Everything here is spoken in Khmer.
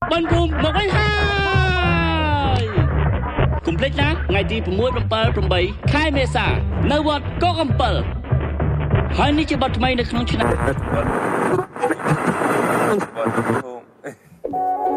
Bên vùng một cái hai cùng plekណាថ្ងៃទី6/7/8 ខែមេសានៅវត្តកកអំពិលហើយនេះជាបទថ្មីនៅក្នុងឆ្នាំ